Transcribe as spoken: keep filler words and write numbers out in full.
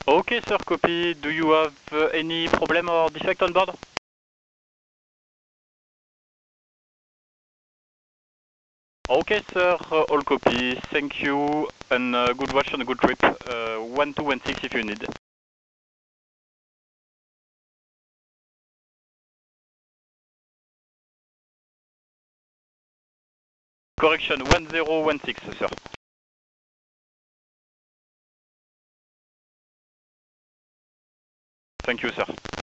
Okay, sir, copy. Do you have uh, any problem or defect on board? Okay, sir, uh, all copy. Thank you, and uh, good watch and a good trip. Uh, one two one six if you need. Correction, one zero one six, sir. Thank you, sir.